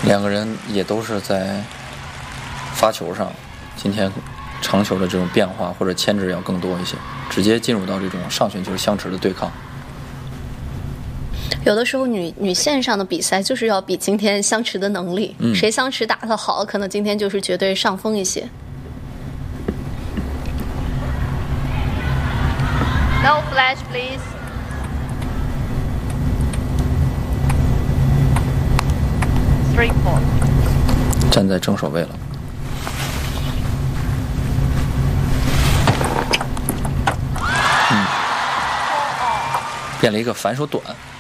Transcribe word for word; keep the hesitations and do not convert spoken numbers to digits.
两个人也都是在发球上，今天长球的这种变化或者牵制要更多一些，直接进入到这种上旋球相持的对抗。 有的时候女女线上的比赛就是要比今天相持的能力， 嗯、 谁相持打得好，可能今天就是绝对上风一些。 No flash, please. Three, four. 站在正手位了。嗯，变了一个反手短。